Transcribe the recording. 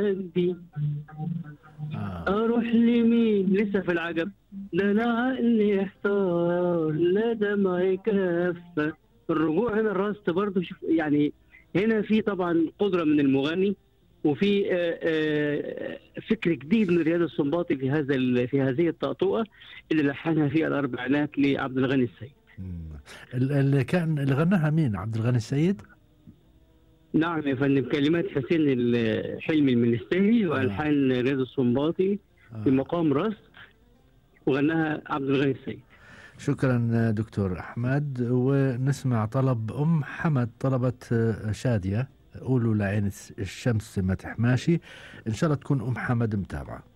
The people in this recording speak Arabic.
قلبي آه. اروح لمين لسه في العجب، ده انا عقلي احتار لا دمعي كفة. الرجوع هنا الراست برضه شوف يعني، هنا في طبعا قدرة من المغني، وفي فكر جديد من رياض السنباطي في في هذه الطقطقة اللي لحنها في الأربعينات لعبد الغني السيد. مم. اللي غناها مين؟ عبد الغني السيد؟ نعم يا فندم، كلمات حسين حلمي المنستاهي آه. وألحان رياض السنباطي في آه. مقام راست، وغناها عبد الغني السيد. شكرا دكتور أحمد. ونسمع طلب أم حمد، طلبت شادية، قولوا لعين الشمس ما تحماشي. إن شاء الله تكون أم حمد متابعة.